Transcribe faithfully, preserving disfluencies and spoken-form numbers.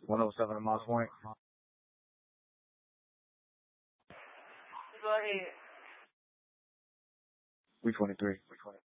one oh seven in Moss Point. Go ahead. We twenty-three.